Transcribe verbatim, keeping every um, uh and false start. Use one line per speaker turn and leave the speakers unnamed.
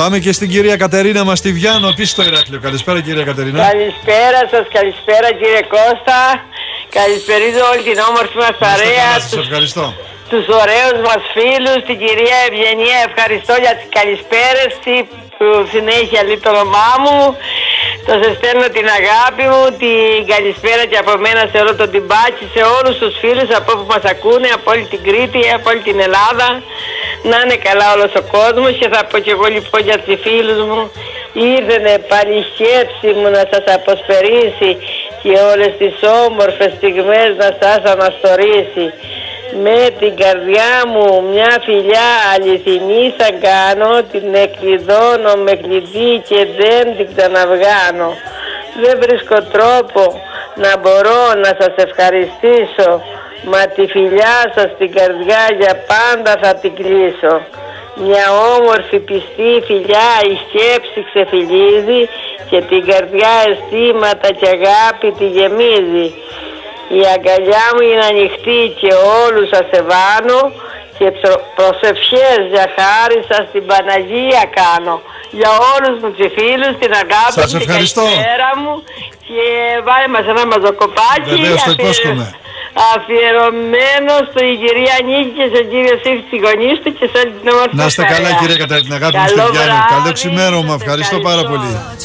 Πάμε και στην κυρία Κατερίνα μας στη Βιάνο, επίσης στο Ηράκλειο. Καλησπέρα κυρία Κατερίνα.
Καλησπέρα σας, καλησπέρα κύριε Κώστα. Καλησπερίζω όλη την όμορφη μας παρέα.
Σας ευχαριστώ.
Τους ωραίους μας φίλους, την κυρία Ευγενία, ευχαριστώ για τις καλησπέρες που συνέχεια λέει το όνομά μου. Το σε στέλνω την αγάπη μου, την καλησπέρα και από μένα σε όλο τον Τιμπάτσι, σε όλους τους φίλους από όπου μας ακούνε, από όλη την Κρήτη, από όλη την Ελλάδα. Να είναι καλά όλος ο κόσμος και θα πω και εγώ λοιπόν για τους φίλους μου. Ήρθανε πάλι η σκέψη μου να σας αποσπερίσει και όλες τις όμορφες στιγμές να σας αναστορίσει. Με την καρδιά μου μια φιλιά αληθινή θα κάνω, την εκλειδώνω με κλειδί και δεν την ξαναβγάνω. Δεν βρίσκω τρόπο να μπορώ να σας ευχαριστήσω, μα τη φιλιά σας στην καρδιά για πάντα θα την κλείσω. Μια όμορφη πιστή φιλιά η σκέψη ξεφυλίζει και την καρδιά αισθήματα και αγάπη τη γεμίζει. Η αγκαλιά μου είναι ανοιχτή και όλους σας ευάνω και προσευχές για χάρη σας την Παναγία κάνω. Για όλους μου τους φίλους την αγάπη
σας ευχαριστώ.
Την καλησπέρα μου και βάλε μας ένα μαζοκοπάκι.
Βεβαίως το υπόσχομαι.
Αφιερωμένο στην κυρία Νίκη και στον κύριο Σύφτη της γονείς του και σε όλη την όμορφη.
Να είστε καλά κυρία Κατερίνα, αγάπη μου στη Βιάνο. Καλό ξημέρωμα, ευχαριστώ πάρα πολύ.